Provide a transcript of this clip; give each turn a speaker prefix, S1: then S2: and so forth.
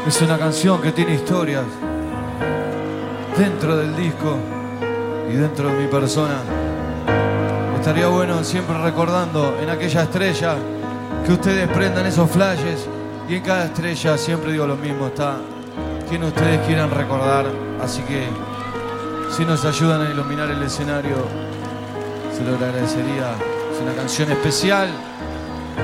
S1: Es una canción que tiene historias dentro del disco y dentro de mi persona. Estaría bueno siempre recordando en aquella estrella que ustedes prendan esos flashes, y en cada estrella siempre digo lo mismo, está quien ustedes quieran recordar. Así que si nos ayudan a iluminar el escenario, se lo agradecería. Es una canción especial.